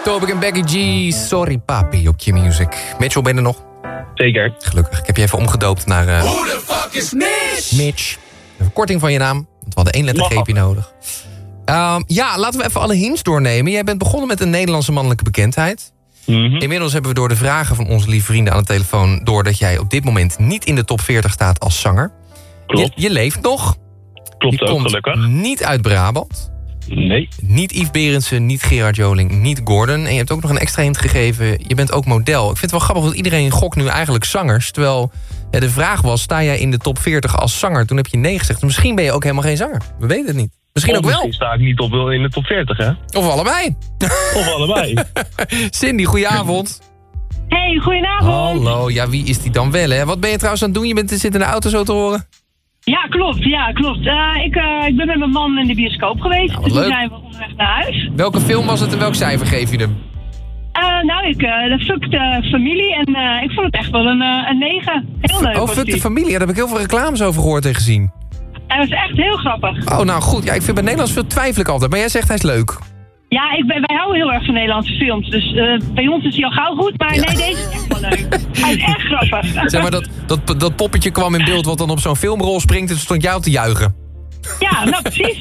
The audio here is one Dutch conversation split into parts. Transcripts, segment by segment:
Topic en Becky G. Sorry papi op Q-Music. Mitchell, ben je er nog? Zeker. Gelukkig. Ik heb je even omgedoopt naar... Who the fuck is Mitch? Mitch. Een verkorting van je naam. Want we hadden 1 lettergreepje nodig. Ja, laten we even alle hints doornemen. Jij bent begonnen met een Nederlandse mannelijke bekendheid. Inmiddels hebben we door de vragen van onze lieve vrienden aan de telefoon... door dat jij op dit moment niet in de top 40 staat als zanger. Klopt. Je leeft nog. Klopt je ook, komt gelukkig. niet uit Brabant. Nee. Niet Yves Berendsen, niet Gerard Joling, niet Gordon. En je hebt ook nog een extra hint gegeven. Je bent ook model. Ik vind het wel grappig, want iedereen gokt nu eigenlijk zangers. Terwijl de vraag was, sta jij in de top 40 als zanger? Toen heb je nee gezegd. Misschien ben je ook helemaal geen zanger. We weten het niet. Misschien ook wel. Misschien sta ik niet in de top 40, hè? Of allebei. Of allebei. Cindy, goedenavond. Hey, goedenavond. Hallo, ja, wie is die dan wel, hè? Wat ben je trouwens aan het doen? Je zit in de auto zo te horen? Ja, klopt. Ik ben met mijn man in de bioscoop geweest. Nou, dus leuk. nu zijn we onderweg naar huis. Welke film was het en welk cijfer geef je hem? De Fuck de Familie. En ik vond het echt wel een 9. Heel leuk. Oh, Fuck de Familie. Ja, daar heb ik heel veel reclames over gehoord en gezien. En dat is echt heel grappig. Oh, nou goed. Ja, ik vind bij Nederlands veel twijfel ik altijd. Maar jij zegt hij is leuk. Ja, wij houden heel erg van Nederlandse films. Dus bij ons is hij al gauw goed. Maar nee, deze is echt wel leuk. Hij is echt grappig. Zeg maar, dat poppetje kwam in beeld wat dan op zo'n filmrol springt... en stond jou te juichen. Ja, nou precies.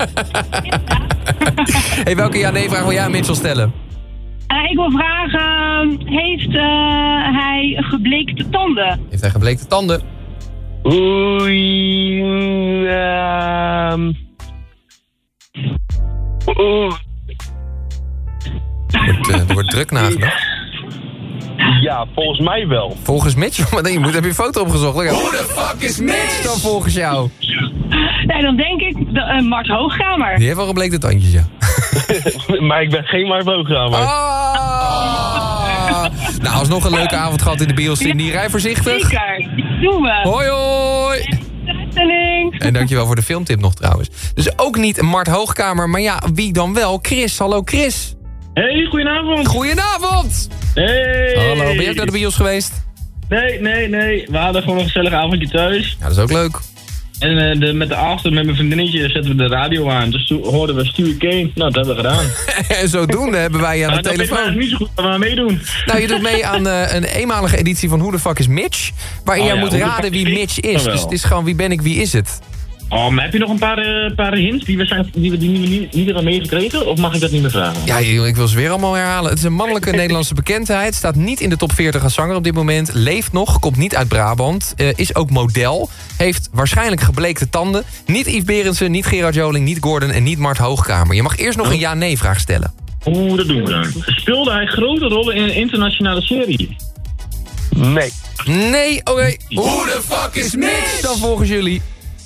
Hey, welke ja-nee-vraag wil jij aan Mitchell stellen? Ik wil vragen, heeft hij gebleekte tanden? Heeft hij gebleekte tanden? Oei. Er wordt druk nagedacht. Ja, volgens mij wel. Volgens Mitchell? Maar nee, heb je een foto opgezocht? Who the fuck is Mitch? Dan volgens jou. Nee, dan denk ik Mart Hoogkamer. Die heeft wel gebleekte tandjes, ja. Maar ik ben geen Mart Hoogkamer. Nou, alsnog een leuke avond gehad in de bios. Cindy, rij voorzichtig. Zeker, doen we. Hoi, hoi. En dankjewel voor de filmtip nog trouwens. Dus ook niet Mart Hoogkamer, maar ja, wie dan wel? Chris, hallo Chris. Hey, goedenavond. Goedenavond. Hey. Hallo, ben je ook naar de bios geweest? Nee. We hadden gewoon een gezellig avondje thuis. Ja, dat is ook leuk. En met de after met mijn vriendinnetje zetten we de radio aan. Dus toen hoorden we Stewie Kane. Nou, dat hebben we gedaan. En zodoende hebben wij aan de telefoon. Dat is niet zo goed, maar we meedoen. Nou, je doet mee aan een eenmalige editie van Who the Fuck is Mitch? Waarin jij moet raden wie Mitch is. Dus het is gewoon wie ben ik, wie is het? Oh, maar heb je nog een paar hints die we niet hebben meegekregen? Of mag ik dat niet meer vragen? Ja, ik wil ze weer allemaal herhalen. Het is een mannelijke Nederlandse bekendheid. Staat niet in de top 40 als zanger op dit moment. Leeft nog, komt niet uit Brabant. Is ook model. Heeft waarschijnlijk gebleekte tanden. Niet Yves Berendsen, niet Gerard Joling, niet Gordon en niet Mart Hoogkamer. Je mag eerst nog een ja-nee-vraag stellen. Oeh, dat doen we dan. Speelde hij grote rollen in een internationale serie? Nee. Nee, oké. Who the fuck is Mitch? Dan volgens jullie.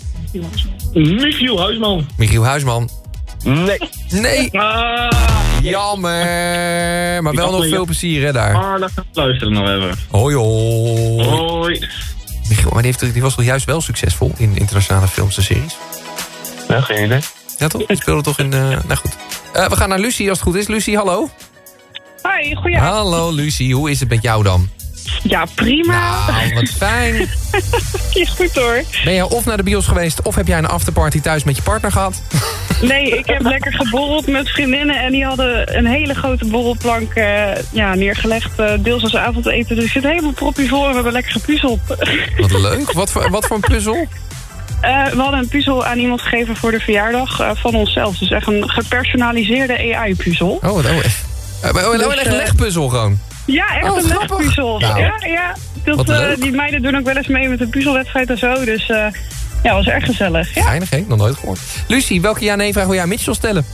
Michiel Huisman. Michiel Huisman. Nee. Jammer. Maar wel nog veel plezier, hè, daar. Maar dan gaan we luisteren nog even. Hoi, hoi. Hoi. Michiel, maar die was toch juist wel succesvol in internationale films en series? Ja, geen idee. Ja, toch? Die speelde toch in... Nou goed. We gaan naar Lucie, als het goed is. Lucie, hallo. Hoi, goedenavond. Hallo, Lucie. Hoe is het met jou dan? Ja, prima. Nou, wat fijn. Is goed hoor. Ben jij of naar de bios geweest... of heb jij een afterparty thuis met je partner gehad? Nee, ik heb lekker geborreld met vriendinnen en die hadden een hele grote borrelplank neergelegd. Deels als avondeten. Dus ik zit helemaal proppie voor en we hebben lekker gepuzzeld. Wat leuk. Wat voor een puzzel? We hadden een puzzel aan iemand gegeven voor de verjaardag van onszelf. Dus echt een gepersonaliseerde AI-puzzel. Oh, wat echt een legpuzzel gewoon. Ja, echt een legpuzzel. Nou, ja. Die meiden doen ook wel eens mee met een puzzelwedstrijd en zo. Dus ja, was erg gezellig. Ja. Geinig, hè? Nog nooit gehoord. Lucie, welke ja-nee-vraag wil jij aan Mitchell stellen?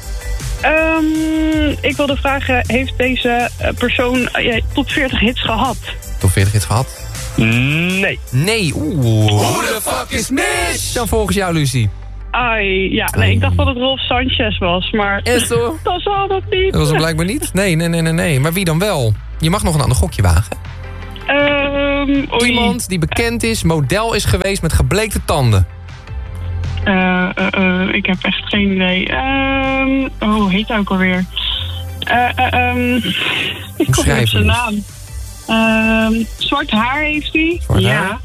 Ik wilde vragen, heeft deze persoon tot 40 hits gehad? Tot 40 hits gehad? Nee. Nee, Who the fuck is Mitch? Dan volgens jou, Lucie. Ai, ja. Nee, ik dacht dat het Rolf Sanchez was, maar Esto? dat zal dat niet. Dat was hem blijkbaar niet? Nee. Maar wie dan wel? Je mag nog een ander gokje wagen. Iemand die bekend is, model is geweest met gebleekte tanden. Ik heb echt geen idee. Hoe heet hij ook alweer? Ik kom niet op zijn naam. Zwart haar heeft hij. Zwart haar?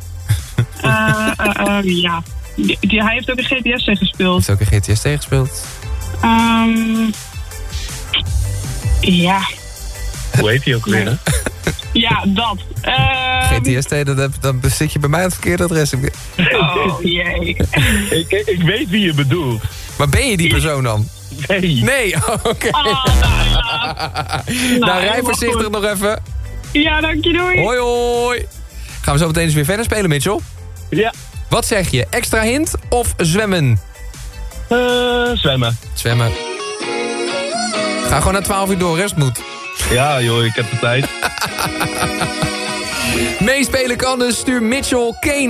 Ja. Hij heeft ook een GTST gespeeld. Heeft ook een GTST gespeeld? Ja. Hoe heet hij ook weer, hè? Ja, dat. GTST, dan zit je bij mij aan het verkeerde adres. Oh, jee. Ik weet wie je bedoelt. Maar ben je die persoon dan? Nee. Nee, oké. Nou, rij voorzichtig nog even. Ja, dank je, doei. Hoi, hoi. Gaan we zo meteen eens weer verder spelen, Mitchell? Ja. Wat zeg je? Extra hint of zwemmen? Zwemmen. Zwemmen. Ga gewoon naar 12 uur door, rest moet. Ja, joh, ik heb de tijd. Meespelen kan dus. Stuur Mitchell Kane